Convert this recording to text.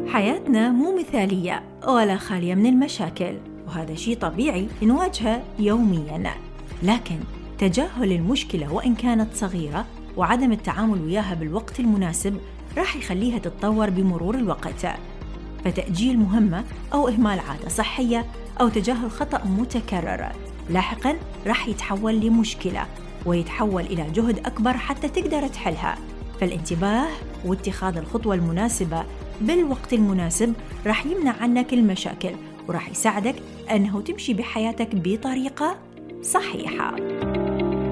حياتنا مو مثالية ولا خالية من المشاكل، وهذا شيء طبيعي نواجهه يومياً. لكن تجاهل المشكلة وإن كانت صغيرة وعدم التعامل وياها بالوقت المناسب راح يخليها تتطور بمرور الوقت. فتأجيل مهمة أو إهمال عادة صحية أو تجاهل خطأ متكرر لاحقاً راح يتحول لمشكلة ويتحول إلى جهد أكبر حتى تقدر تحلها. فالانتباه واتخاذ الخطوة المناسبة بالوقت المناسب راح يمنع عنك المشاكل وراح يساعدك أنه تمشي بحياتك بطريقة صحيحة.